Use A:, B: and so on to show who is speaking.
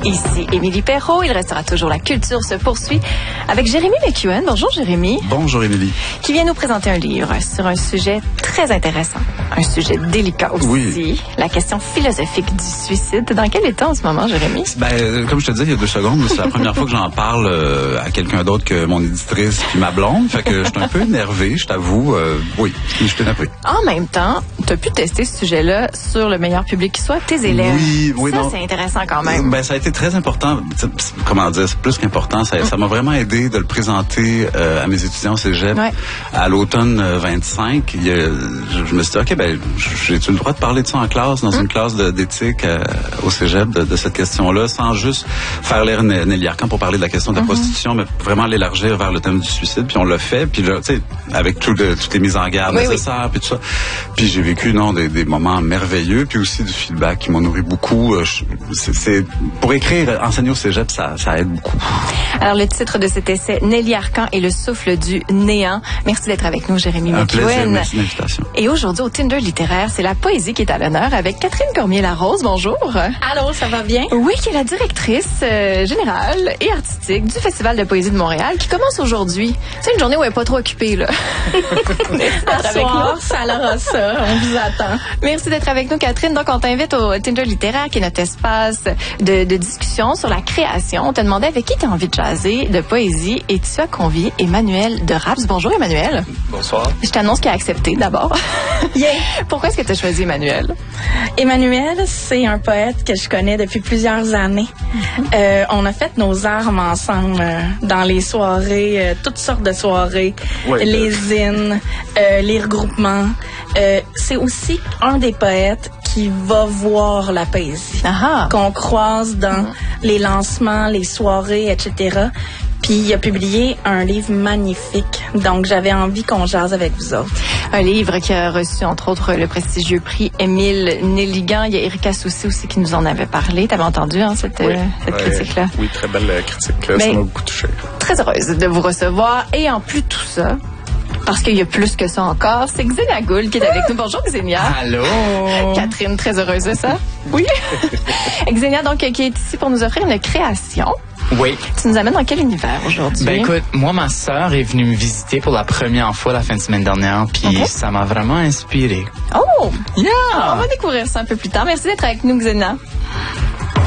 A: Ici Émilie Perrault. Il restera toujours La culture se poursuit avec Jérémy McEwen. Bonjour Jérémy.
B: Bonjour Émilie.
A: Qui vient nous présenter un livre sur un sujet très intéressant. Un sujet délicat aussi.
B: Oui.
A: La question philosophique du suicide. Dans quel état en ce moment, Jérémy?
B: Comme je te disais il y a 2 secondes, c'est la première fois que j'en parle à quelqu'un d'autre que mon éditrice puis ma blonde. Fait que je suis un peu énervé, je t'avoue. Oui, je suis énervé.
A: En même temps, tu as pu tester ce sujet-là sur le meilleur public qui soit, tes élèves.
B: Oui,
A: ça, c'est intéressant quand même.
B: Ça a été très important. Comment dire, c'est plus qu'important. Ça m'a vraiment aidé de le présenter à mes étudiants au cégep.
A: Ouais.
B: À l'automne 25, je me suis dit, OK, j'ai-tu le droit de parler de ça en classe, dans une classe d'éthique au cégep, de cette question-là, sans juste faire l'air Nelly Arcan pour parler de la question de la prostitution, mais vraiment l'élargir vers le thème du suicide. Puis on l'a fait. Puis là, tu sais, avec toutes les mises en garde nécessaires, puis tout ça. Puis j'ai vécu, des moments merveilleux, puis aussi du feedback qui m'ont nourri beaucoup. C'est pour écrire, enseigner au cégep, ça aide beaucoup.
A: Alors, le titre de cet essai, Nelly Arcan et le souffle du néant. Merci d'être avec nous, Jérémy McEwen.
B: Un plaisir, merci de l'invitation.
A: Et aujourd'hui, au Tinder littéraire, c'est la poésie qui est à l'honneur avec Catherine Cormier-Larose. Bonjour.
C: Allô, ça va bien?
A: Oui, qui est la directrice générale et artistique du Festival de poésie de Montréal, qui commence aujourd'hui. C'est une journée où elle n'est pas trop occupée, là.
C: À soir, ça aura ça. On vous attend.
A: Merci d'être avec nous, Catherine. Donc, on t'invite au Tinder littéraire, qui est notre espace de discussion sur la création. On t'a demandé avec qui tu as envie de jaser de poésie et tu as convié Emmanuel de Raps. Bonjour, Emmanuel.
D: Bonsoir.
A: Je t'annonce qu'il a accepté d'abord.
C: Yeah.
A: Pourquoi est-ce que tu as choisi Emmanuel?
C: Emmanuel, c'est un poète que je connais depuis plusieurs années. On a fait nos armes ensemble dans les soirées, toutes sortes de soirées, les zines, les regroupements. C'est aussi un des poètes qui va voir la poésie, qu'on croise dans les lancements, les soirées, etc. Puis il a publié un livre magnifique. Donc, j'avais envie qu'on jase avec vous autres.
A: Un livre qui a reçu, entre autres, le prestigieux prix Émile Nelligan. Il y a Erika Soucy aussi qui nous en avait parlé. T'avais entendu cette critique-là?
D: Oui, très belle critique. Ça m'a beaucoup touché.
A: Très heureuse de vous recevoir. Et en plus de tout ça, parce qu'il y a plus que ça encore, c'est Xenia Gould qui est avec nous. Bonjour, Xenia.
D: Allô.
A: Catherine, très heureuse de ça. Oui. Xenia, donc, qui est ici pour nous offrir une création.
D: Oui.
A: Tu nous amènes dans quel univers aujourd'hui?
D: Écoute, moi, ma sœur est venue me visiter pour la première fois la fin de semaine dernière, puis ça m'a vraiment inspiré.
A: Oh!
D: Yeah!
A: On va découvrir ça un peu plus tard. Merci d'être avec nous, Xenia.